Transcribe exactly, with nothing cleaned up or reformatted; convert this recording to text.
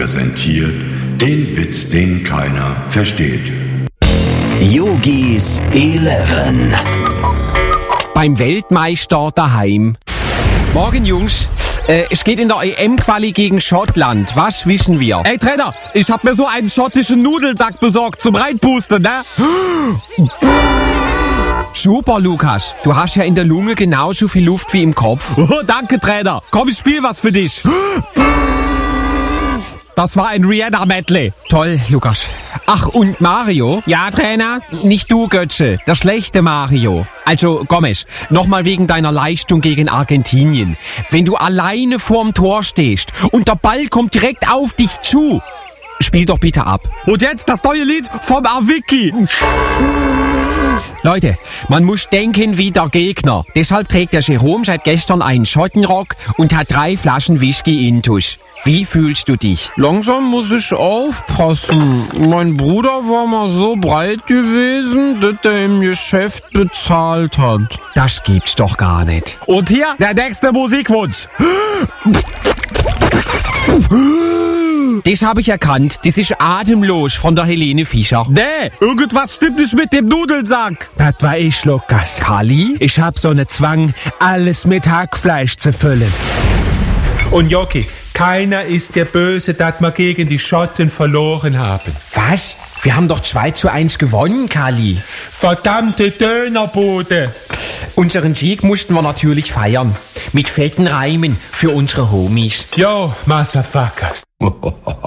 präsentiert den Witz, den keiner versteht. Yogis Eleven. Beim Weltmeister daheim. Morgen, Jungs. Äh, es geht in der E M-Quali gegen Schottland. Was wissen wir? Ey, Trainer, ich hab mir so einen schottischen Nudelsack besorgt zum Reinpusten, ne? Super, Lukas. Du hast ja in der Lunge genauso viel Luft wie im Kopf. Oh, danke, Trainer. Komm, ich spiel was für dich. Das war ein Rihanna-Medley. Toll, Lukas. Ach, und Mario? Ja, Trainer? Nicht du, Götze. Der schlechte Mario. Also, Gomez, nochmal wegen deiner Leistung gegen Argentinien. Wenn du alleine vorm Tor stehst und der Ball kommt direkt auf dich zu, spiel doch bitte ab. Und jetzt das neue Lied vom Avicii. Leute, man muss denken wie der Gegner. Deshalb trägt der Jerome seit gestern einen Schottenrock und hat drei Flaschen Whisky intus. Wie fühlst du dich? Langsam muss ich aufpassen. Mein Bruder war mal so breit gewesen, dass er im Geschäft bezahlt hat. Das gibt's doch gar nicht. Und hier der nächste Musikwunsch. Das habe ich erkannt. Das ist Atemlos von der Helene Fischer. Nee, irgendwas stimmt nicht mit dem Nudelsack. Das war ich, Lukas. Kali? Ich hab so einen Zwang, alles mit Hackfleisch zu füllen. Und Jockey, keiner ist der Böse, dass wir gegen die Schotten verloren haben. Was? Wir haben doch zwei zu eins gewonnen, Kali. Verdammte Dönerbude. Unseren Sieg mussten wir natürlich feiern. Mit fetten Reimen für unsere Homies. Yo, Motherfuckers.